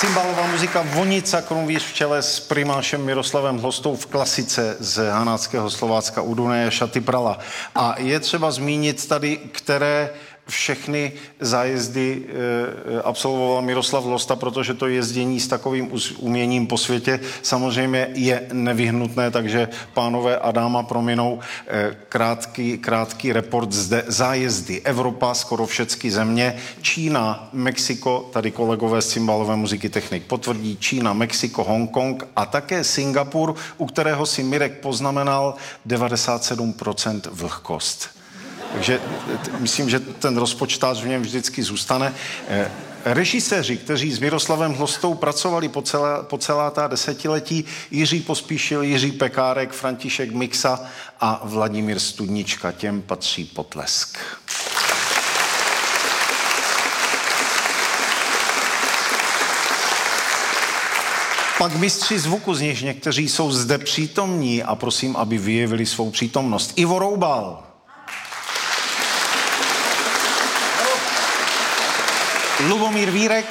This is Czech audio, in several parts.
Cymbálová muzika Vonica Krumvíř v čele s primášem Miroslavem Hlostou v klasice z Hanáckého Slovácka u Dunaje Šaty prala. A je třeba zmínit tady, které všechny zájezdy absolvoval Miroslav Hlosta, protože to jezdění s takovým uměním po světě samozřejmě je nevyhnutné, takže pánové a dáma prominou krátký report zde. Zájezdy Evropa, skoro všechny země, Čína, Mexiko, tady kolegové z cymbálové muziky Technik potvrdí, Čína, Mexiko, Hongkong a také Singapur, u kterého si Mirek poznamenal 97% vlhkost. Takže myslím, že ten rozpočtář v něm vždycky zůstane. Režiséři, kteří s Miroslavem Hlostou pracovali po celá ta desetiletí, Jiří Pospíšil, Jiří Pekárek, František Miksa a Vladimír Studnička, těm patří potlesk. Pak mistři zvuku, z nich někteří jsou zde přítomní a prosím, aby vyjevili svou přítomnost. Ivo Roubal. Lubomír Vírek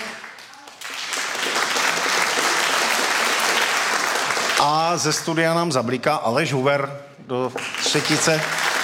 a ze studia nám zabliká Aleš Huber do třetice,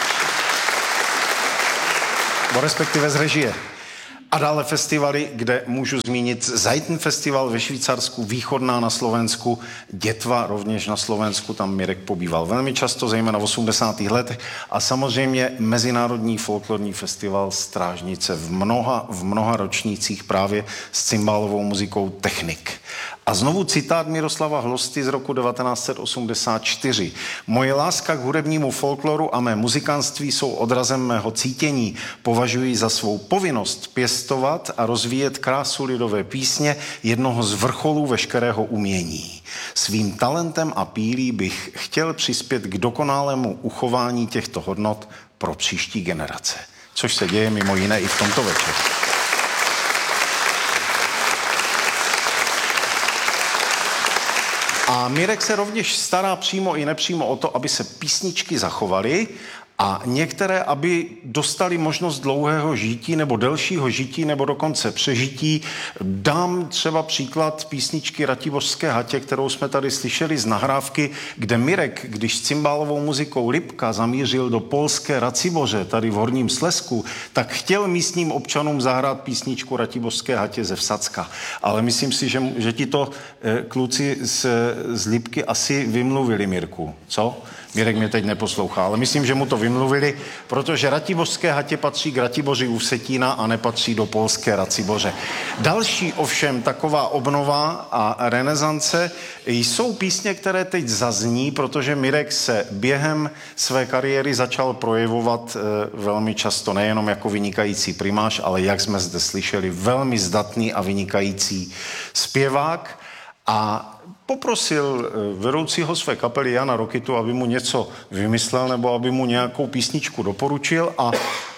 bo respektive z režie. A dále festivaly, kde můžu zmínit Zeiten festival ve Švýcarsku, Východná na Slovensku, Dětva rovněž na Slovensku, tam Mirek pobýval velmi často, zejména v 80. letech a samozřejmě Mezinárodní folklorní festival Strážnice v mnoha ročnících právě s cymbálovou muzikou Technik. A znovu citát Miroslava Hlosty z roku 1984. Moje láska k hudebnímu folkloru a mé muzikantství jsou odrazem mého cítění. Považuji za svou povinnost pěstovat a rozvíjet krásu lidové písně, jednoho z vrcholů veškerého umění. Svým talentem a pílí bych chtěl přispět k dokonalému uchování těchto hodnot pro příští generace. Což se děje mimo jiné i v tomto večeru. A Mirek se rovněž stará přímo i nepřímo o to, aby se písničky zachovaly a některé, aby dostali možnost dlouhého žití nebo delšího žití nebo dokonce přežití. Dám třeba příklad písničky Ratibořské hatě, kterou jsme tady slyšeli z nahrávky, kde Mirek, když s cymbálovou muzikou Lipka zamířil do polské Raciboře, tady v Horním Slezsku, tak chtěl místním občanům zahrát písničku Ratibořské hatě ze Vsacka. Ale myslím si, že ti to kluci z Lipky asi vymluvili, Mirku. Co? Mirek mě teď neposlouchá, ale myslím, že mu to vymluvili, protože Ratibořské hatě patří k Ratiboři u Vsetína a nepatří do polské Raciboře. Další ovšem taková obnova a renesance jsou písně, které teď zazní, protože Mirek se během své kariéry začal projevovat velmi často, nejenom jako vynikající primáš, ale jak jsme zde slyšeli, velmi zdatný a vynikající zpěvák a poprosil vedoucího své kapely Jana Rokytu, aby mu něco vymyslel nebo aby mu nějakou písničku doporučil a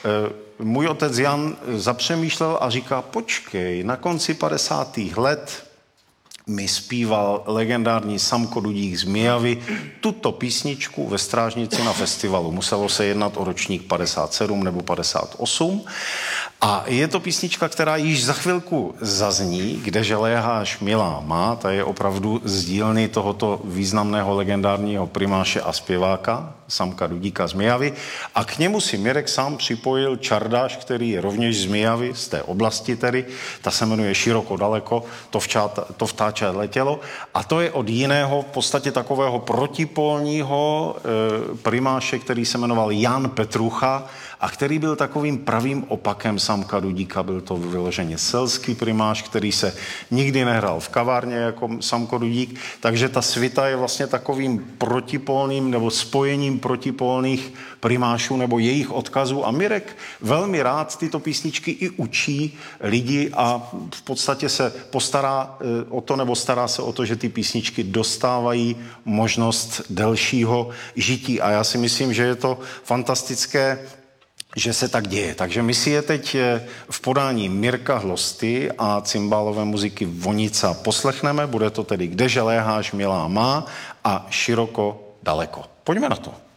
můj otec Jan zapřemýšlel a říká, počkej, na konci 50. let mi zpíval legendární Samko Dudík z Mijavy tuto písničku ve Strážnici na festivalu. Muselo se jednat o ročník 57 nebo 58. A je to písnička, která již za chvilku zazní, Kdeže léháš, milá má, ta je opravdu z dílny tohoto významného legendárního primáše a zpěváka, Samka Dudíka z Mijavy. A k němu si Mirek sám připojil čardáš, který je rovněž z Mijavy, z té oblasti tedy, ta se jmenuje Široko daleko, to vtáče letělo. A to je od jiného, v podstatě takového protipolního primáše, který se jmenoval Jan Petrucha a který byl takovým pravým opakem Samka Dudíka. Byl to vyloženě selský primáš, který se nikdy nehrál v kavárně jako Samko Dudík, takže ta svita je vlastně takovým protipolným nebo spojením protipolných primášů nebo jejich odkazů a Mirek velmi rád tyto písničky i učí lidi a v podstatě se postará o to nebo stará se o to, že ty písničky dostávají možnost delšího žití a já si myslím, že je to fantastické, že se tak děje. Takže my si je teď v podání Mirka Hlosty a cymbálové muziky Vonica poslechneme. Bude to tedy Kdeže léháš, milá má a Široko daleko. Pojďme na to.